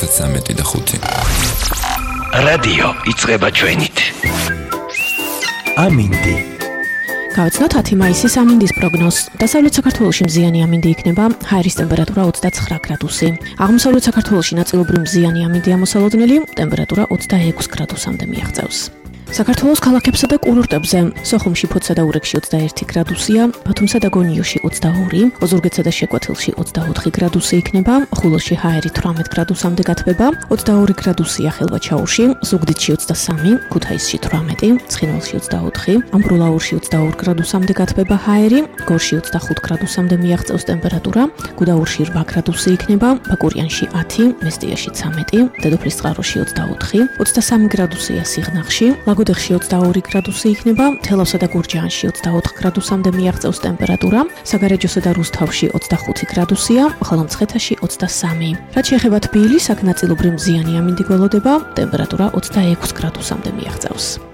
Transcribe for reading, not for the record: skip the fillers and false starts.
33.5. რადიო იწყება ჩვენით. ამინდი. გავაცნოთ 10 მაისის ამინდის პროგნოზს. დასავლეთ საქართველოში მზიანი ამინდი იქნება, ჰაერის ტემპერატურა 29 გრადუსი. აღმოსავლეთ საქართველოში ნაწილობრივ მზიანი ამინდი ამოსალოდნელი, ტემპერატურა 26 გრადუსამდე მიაღწევს. საქართველოს ქალაქებსა და კურორტებზე სოხუმში, ფოთსა და ურეკში 21 გრადუსია, ბათუმსა და გონიოში 22, ოზურგეთსა და შეკვეთილში 24 გრადუსი იქნება, ხულოში ჰაერი 18 გრადუსამდე გათბება, 22 გრადუსია ხილვაჩაურში, ზუგდიდში 23, ქუთაისში 18, ცხინვალში 24, ამბროლაურში 22 გრადუსამდე გათბება ჰაერი, გორში 25 გრადუსამდე მიაღწევს ტემპერატურა, გუდაურში 8 გრადუსი იქნება, ბაკურიანში 10, მესტიაში 13, დედოფლისწყაროში 24, 23 გრადუსია სიღნაღში, ლაგოდეხში 22 გრადუსი იქნება, თელავსა და გურჯაანში 24 გრადუსამდე მიაღწევს ტემპერატურა, საგარეჯოსა და რუსთავში 25 გრადუსია, ხოლო მცხეთაში 23. რაც შეეხება თბილისს, აქ ნაწილობრივ მზიანი ამინდი გველოდება, ტემპერატურა 26 გრადუსამდე მიაღწევს.